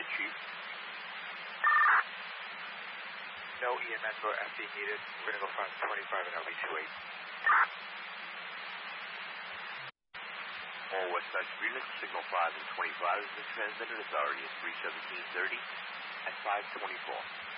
ahead, Chief. No EMS or FD needed. We're going to go from 25 and LV28. All Westside Relay, signal 5 and 25 has been transmitted. Authority is 31730 at 524.